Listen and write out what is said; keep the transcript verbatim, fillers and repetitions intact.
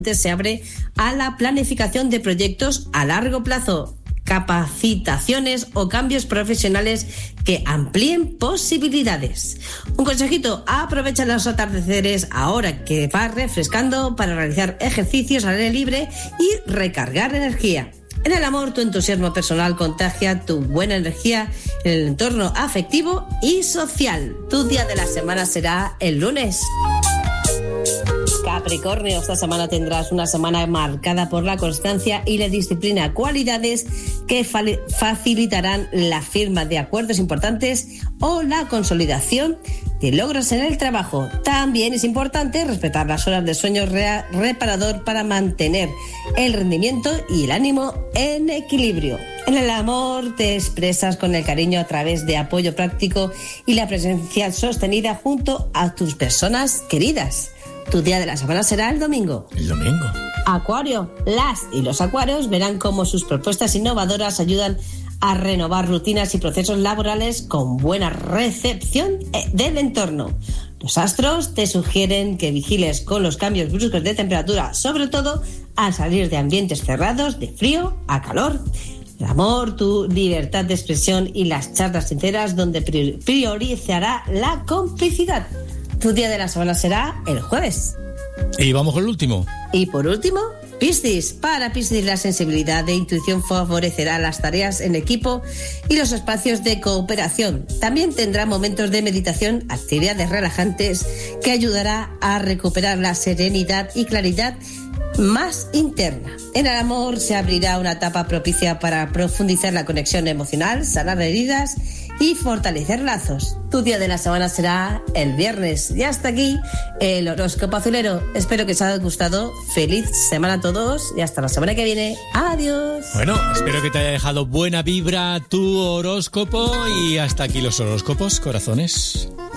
se abre a la planificación de proyectos a largo plazo, capacitaciones o cambios profesionales que amplíen posibilidades. Un consejito: aprovecha los atardeceres ahora que va refrescando para realizar ejercicios al aire libre y recargar energía. En el amor, tu entusiasmo personal contagia tu buena energía en el entorno afectivo y social. Tu día de la semana será el lunes. Capricornio, esta semana tendrás una semana marcada por la constancia y la disciplina, cualidades que facilitarán la firma de acuerdos importantes o la consolidación de logros en el trabajo. También es importante respetar las horas de sueño reparador para mantener el rendimiento y el ánimo en equilibrio. En el amor, te expresas con el cariño a través de apoyo práctico y la presencia sostenida junto a tus personas queridas. Tu día de la semana será el domingo. El domingo. Acuario, las y los acuarios verán cómo sus propuestas innovadoras ayudan a renovar rutinas y procesos laborales con buena recepción del entorno. Los astros te sugieren que vigiles con los cambios bruscos de temperatura, sobre todo al salir de ambientes cerrados de frío a calor. El amor, tu libertad de expresión y las charlas sinceras donde priorizará la complicidad. Tu día de la semana será el jueves. Y vamos con el último. Y por último, Piscis. Para Piscis, la sensibilidad de intuición favorecerá las tareas en equipo y los espacios de cooperación. También tendrá momentos de meditación, actividades relajantes que ayudará a recuperar la serenidad y claridad más interna. En el amor se abrirá una etapa propicia para profundizar la conexión emocional, sanar heridas y fortalecer lazos. Tu día de la semana será el viernes. Y hasta aquí el horóscopo azulero. Espero que os haya gustado. Feliz semana a todos y hasta la semana que viene. Adiós. Bueno, espero que te haya dejado buena vibra tu horóscopo y hasta aquí los horóscopos, corazones.